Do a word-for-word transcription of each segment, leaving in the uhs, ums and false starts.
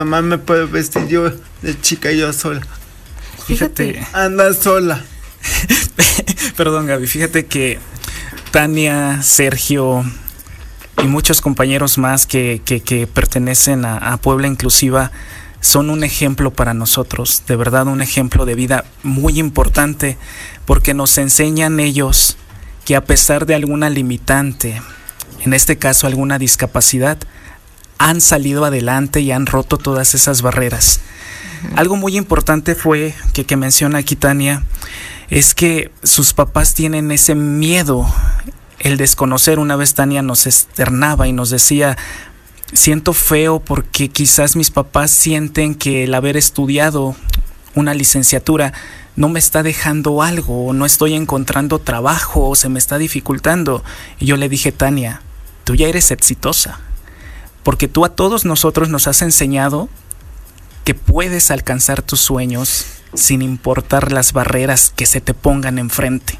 Mamá me puede vestir yo de chica yo sola. Fíjate. Anda sola. Perdón, Gaby, fíjate que Tania, Sergio y muchos compañeros más que, que, que pertenecen a, a Puebla Inclusiva son un ejemplo para nosotros, de verdad un ejemplo de vida muy importante, porque nos enseñan ellos que a pesar de alguna limitante, en este caso alguna discapacidad, han salido adelante y han roto todas esas barreras. Uh-huh. Algo muy importante fue, que, que menciona aquí Tania, es que sus papás tienen ese miedo, el desconocer. Una vez Tania nos externaba y nos decía: siento feo porque quizás mis papás sienten que el haber estudiado una licenciatura no me está dejando algo, o no estoy encontrando trabajo, o se me está dificultando. Y yo le dije: Tania, tú ya eres exitosa, porque tú a todos nosotros nos has enseñado que puedes alcanzar tus sueños sin importar las barreras que se te pongan enfrente.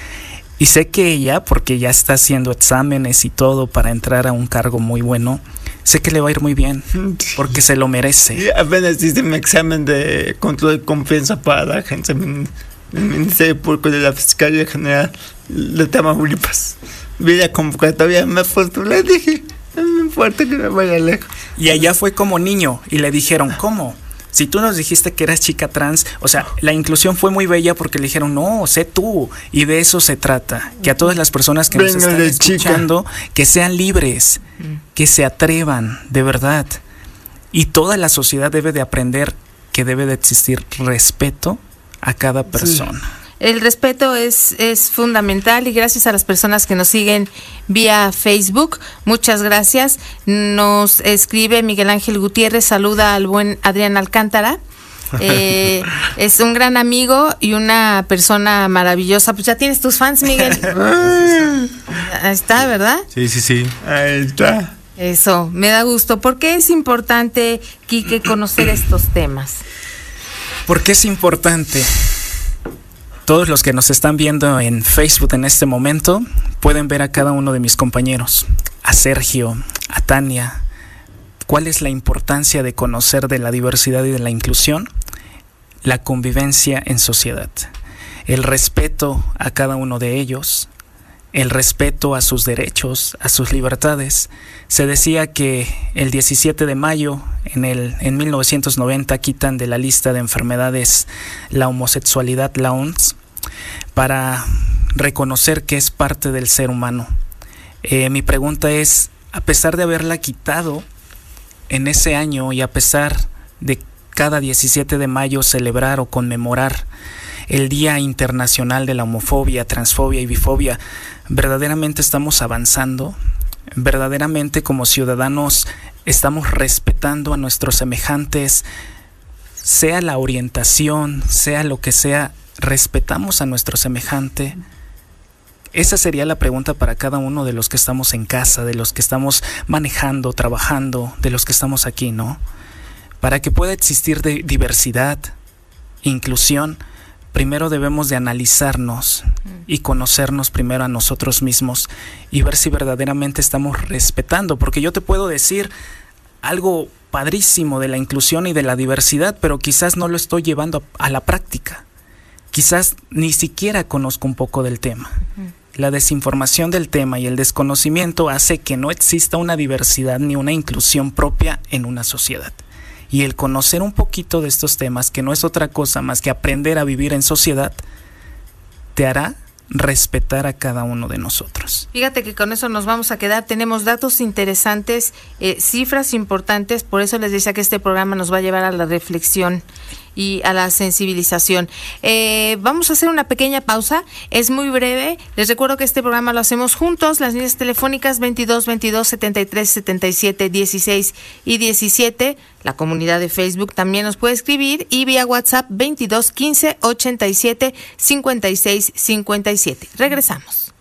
Y sé que ella, porque ya está haciendo exámenes y todo para entrar a un cargo muy bueno, sé que le va a ir muy bien, porque se lo merece. Sí, apenas hice mi examen de control de confianza para la agencia del Ministerio Público de la Fiscalía General de Tamaulipas. Vi la convocatoria, me postulé, dije, no me importa que me vaya lejos. Y allá fue como niño, y le dijeron: ¿cómo? Si tú nos dijiste que eras chica trans, o sea, la inclusión fue muy bella porque le dijeron: no, sé tú, y de eso se trata, que a todas las personas que Venga nos están escuchando, chica. Que sean libres, que se atrevan, de verdad. Y toda la sociedad debe de aprender que debe de existir respeto a cada persona. Sí. El respeto es, es fundamental, y gracias a las personas que nos siguen vía Facebook, muchas gracias. Nos escribe Miguel Ángel Gutiérrez, saluda al buen Adrián Alcántara. Eh, es un gran amigo y una persona maravillosa. Pues ya tienes tus fans, Miguel. Ahí está, ¿verdad? Sí, sí, sí. Ahí está. Eso, me da gusto. ¿Por qué es importante, Quique, conocer estos temas? ¿Por qué es importante? Todos los que nos están viendo en Facebook en este momento pueden ver a cada uno de mis compañeros, a Sergio, a Tania. ¿Cuál es la importancia de conocer de la diversidad y de la inclusión? La convivencia en sociedad, el respeto a cada uno de ellos, el respeto a sus derechos, a sus libertades. Se decía que el diecisiete de mayo, en, el, en mil novecientos noventa, quitan de la lista de enfermedades la homosexualidad, la O M S, para reconocer que es parte del ser humano. Eh, mi pregunta es, a pesar de haberla quitado en ese año y a pesar de cada diecisiete de mayo celebrar o conmemorar el Día Internacional de la Homofobia, Transfobia y Bifobia, ¿verdaderamente estamos avanzando? ¿Verdaderamente como ciudadanos estamos respetando a nuestros semejantes, sea la orientación, sea lo que sea? ¿Respetamos a nuestro semejante? Esa sería la pregunta para cada uno de los que estamos en casa, de los que estamos manejando, trabajando, de los que estamos aquí, ¿no? Para que pueda existir de diversidad, inclusión, primero debemos de analizarnos y conocernos primero a nosotros mismos y ver si verdaderamente estamos respetando, porque yo te puedo decir algo padrísimo de la inclusión y de la diversidad, pero quizás no lo estoy llevando a la práctica. Quizás ni siquiera conozco un poco del tema. Uh-huh. La desinformación del tema y el desconocimiento hace que no exista una diversidad ni una inclusión propia en una sociedad. Y el conocer un poquito de estos temas, que no es otra cosa más que aprender a vivir en sociedad, te hará respetar a cada uno de nosotros. Fíjate que con eso nos vamos a quedar. Tenemos datos interesantes, eh, cifras importantes, por eso les decía que este programa nos va a llevar a la reflexión y a la sensibilización. Eh, vamos a hacer una pequeña pausa, es muy breve. Les recuerdo que este programa lo hacemos juntos. Las líneas telefónicas veintidós, veintidós, setenta y tres, setenta y siete, dieciséis y diecisiete. La comunidad de Facebook también nos puede escribir, y vía WhatsApp veintidós, quince, ochenta y siete, cincuenta y seis, cincuenta y siete. Regresamos.